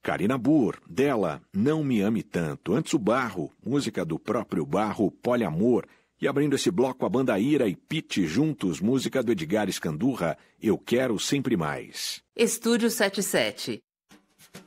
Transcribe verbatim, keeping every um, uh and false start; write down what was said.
Karina Burr, dela, Não Me Ame Tanto. Antes o Barro, música do próprio Barro, Poliamor. E abrindo esse bloco, a banda Ira e Pete juntos, música do Edgar Escandurra, Eu Quero Sempre Mais. Estúdio setenta e sete.